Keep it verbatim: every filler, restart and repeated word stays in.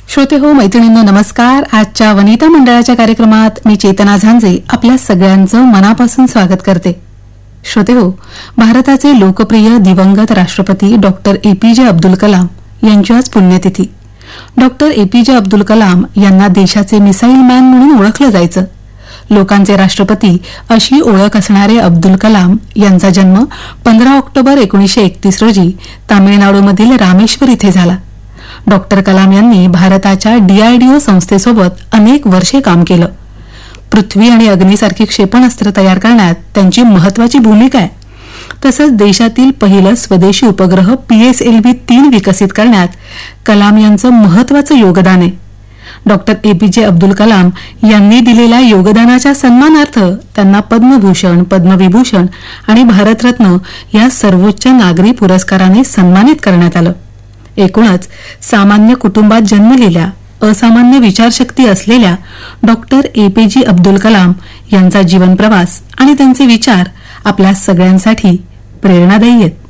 श्रोते हो, मैत्रिणींनो नमस्कार. आजच्या वनिता मंडळाच्या कार्यक्रमात मी चेतना झांजे आपल्या सगळ्यांचं मनापासून स्वागत करते. श्रोते हो, भारताचे लोकप्रिय दिवंगत राष्ट्रपती डॉक्टर एपीजे अब्दुल कलाम यांची आज पुण्यतिथी. डॉक्टर एपीजे अब्दुल कलाम यांना देशाचे मिसाईल मॅन म्हणून ओळखलं जायचं. लोकांचे राष्ट्रपती अशी ओळख असणारे अब्दुल कलाम यांचा जन्म पंधरा ऑक्टोबर एकोणीसशे एकतीस रोजी तामिळनाडूमधील रामेश्वर इथे झाला. डॉक्टर कलाम यांनी भारताच्या डीआरडीओ संस्थेसोबत अनेक वर्षे काम केलं. पृथ्वी आणि अग्नीसारखी क्षेपणास्त्र तयार करण्यात त्यांची महत्वाची भूमिका आहे. तसंच देशातील पहिलं स्वदेशी उपग्रह पीएसएलव्ही तीन विकसित करण्यात कलाम यांचं महत्वाचं योगदान आहे. डॉक्टर एपीजे अब्दुल कलाम यांनी दिलेल्या योगदानाच्या सन्मानार्थ त्यांना पद्मभूषण, पद्मविभूषण आणि भारतरत्न या सर्वोच्च नागरी पुरस्काराने सन्मानित करण्यात आलं. एकूणच सामान्य कुटुंबात जन्मलेल्या, असामान्य विचारशक्ती असलेल्या डॉक्टर एपीजे अब्दुल कलाम यांचा जीवन प्रवास आणि त्यांचे विचार आपल्या सगळ्यांसाठी प्रेरणादायी आहेत.